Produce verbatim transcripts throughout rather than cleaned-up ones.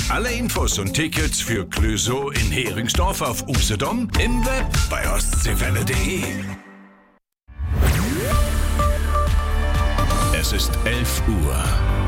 Alle Infos und Tickets für Clouseau in Heringsdorf auf Usedom, im Web bei ostseewelle punkt de. Es ist elf Uhr.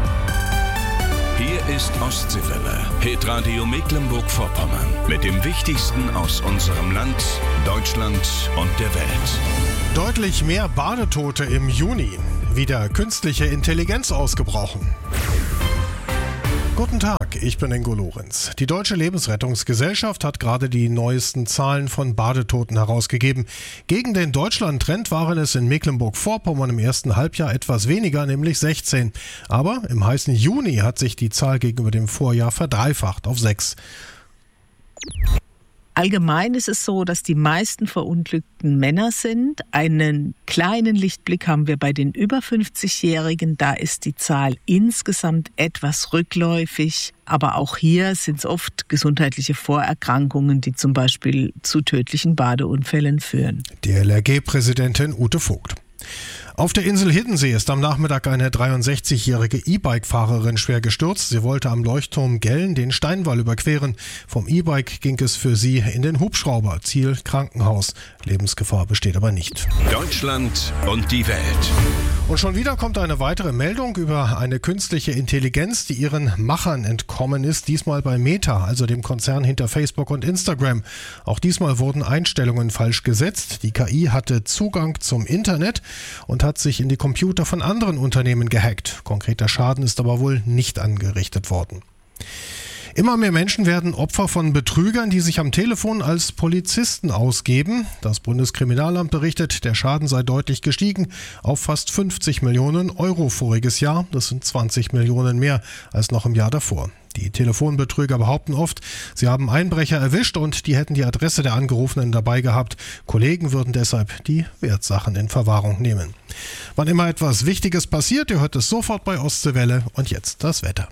Hier ist Ostseewelle, Hitradio Mecklenburg-Vorpommern, mit dem Wichtigsten aus unserem Land, Deutschland und der Welt. Deutlich mehr Badetote im Juni. Wieder künstliche Intelligenz ausgebrochen. Guten Tag, ich bin Ingo Lorenz. Die Deutsche Lebensrettungsgesellschaft hat gerade die neuesten Zahlen von Badetoten herausgegeben. Gegen den Deutschland-Trend waren es in Mecklenburg-Vorpommern im ersten Halbjahr etwas weniger, nämlich sechzehn. Aber im heißen Juni hat sich die Zahl gegenüber dem Vorjahr verdreifacht auf sechs. Allgemein ist es so, dass die meisten Verunglückten Männer sind. Einen kleinen Lichtblick haben wir bei den über fünfzigjährigen. Da ist die Zahl insgesamt etwas rückläufig. Aber auch hier sind es oft gesundheitliche Vorerkrankungen, die zum Beispiel zu tödlichen Badeunfällen führen. Die L R G-Präsidentin Ute Vogt. Auf der Insel Hiddensee ist am Nachmittag eine dreiundsechzigjährige E-Bike-Fahrerin schwer gestürzt. Sie wollte am Leuchtturm Gellen den Steinwall überqueren. Vom E-Bike ging es für sie in den Hubschrauber. Ziel Krankenhaus. Lebensgefahr besteht aber nicht. Deutschland und die Welt. Und schon wieder kommt eine weitere Meldung über eine künstliche Intelligenz, die ihren Machern entkommen ist. Diesmal bei Meta, also dem Konzern hinter Facebook und Instagram. Auch diesmal wurden Einstellungen falsch gesetzt. Die K I hatte Zugang zum Internet und hat sich in die Computer von anderen Unternehmen gehackt. Konkreter Schaden ist aber wohl nicht angerichtet worden. Immer mehr Menschen werden Opfer von Betrügern, die sich am Telefon als Polizisten ausgeben. Das Bundeskriminalamt berichtet, der Schaden sei deutlich gestiegen auf fast fünfzig Millionen Euro voriges Jahr. Das sind zwanzig Millionen mehr als noch im Jahr davor. Die Telefonbetrüger behaupten oft, sie haben Einbrecher erwischt und die hätten die Adresse der Angerufenen dabei gehabt. Kollegen würden deshalb die Wertsachen in Verwahrung nehmen. Wann immer etwas Wichtiges passiert, ihr hört es sofort bei Ostseewelle. Und jetzt das Wetter.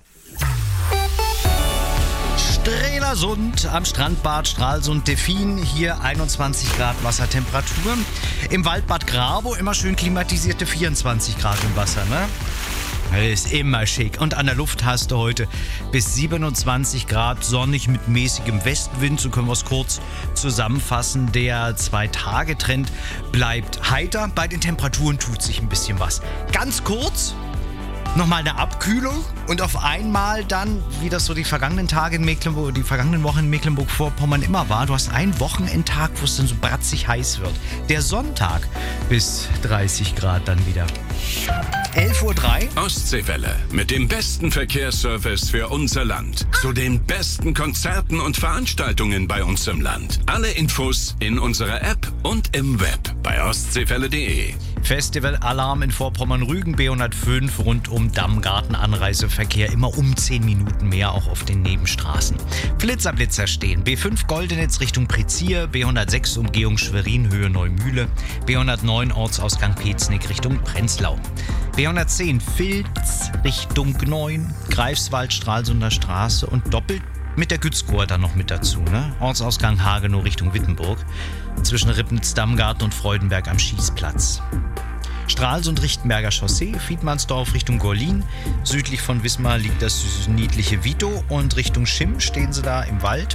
Strelasund am Strandbad Stralsund Delfin, hier einundzwanzig Grad Wassertemperatur. Im Waldbad Grabow immer schön klimatisierte vierundzwanzig Grad im Wasser, ne? Ist immer schick. Und an der Luft hast du heute bis siebenundzwanzig Grad, sonnig mit mäßigem Westwind. So können wir es kurz zusammenfassen. Der Zwei-Tage-Trend bleibt heiter. Bei den Temperaturen tut sich ein bisschen was. Ganz kurz nochmal eine Abkühlung und auf einmal dann, wie das so die vergangenen Tage in Mecklenburg, die vergangenen Wochen in Mecklenburg-Vorpommern immer war, du hast einen Wochenendtag, wo es dann so bratzig heiß wird. Der Sonntag bis dreißig Grad dann wieder. elf Uhr drei. Ostseewelle mit dem besten Verkehrsservice für unser Land. Zu den besten Konzerten und Veranstaltungen bei uns im Land. Alle Infos in unserer App und im Web bei ostseewelle punkt de. Festivalalarm in Vorpommern-Rügen, B hundertfünf, rund um Dammgarten, Anreiseverkehr immer um zehn Minuten mehr, auch auf den Nebenstraßen. Blitzerblitzer stehen, B fünf Goldenitz Richtung Prezier, B hundertsechs Umgehung Schwerin, Höhe Neumühle, B hundertneun Ortsausgang Peznick Richtung Prenzlau. B hundertzehn Vilz Richtung neun, Greifswald, Stralsunder Straße und doppelt mit der Gützkower dann noch mit dazu, ne? Ortsausgang Hagenow Richtung Wittenburg, zwischen Ribnitz, Dammgarten und Freudenberg am Schießplatz. Stralsund Richtenberger Chaussee, Fiedmannsdorf Richtung Gorlin, südlich von Wismar liegt das niedliche Vito und Richtung Schimm stehen sie da im Wald.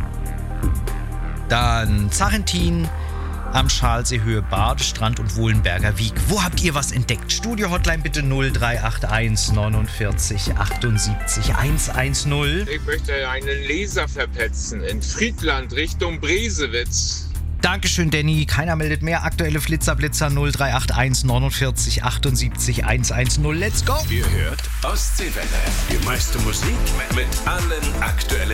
Dann Zarentin am Schalsee, Höhe Badestrand und Wohlenberger Wieg. Wo habt ihr was entdeckt? Studio-Hotline bitte null drei acht eins neunundvierzig achtundsiebzig hundertzehn. Ich möchte einen Laser verpetzen in Friedland Richtung Bresewitz. Dankeschön, Danny. Keiner meldet mehr. Aktuelle Flitzerblitzer null drei acht eins neunundvierzig achtundsiebzig hundertzehn. Let's go! Ihr hört Ostseewelle. Die meiste Musik mit allen aktuellen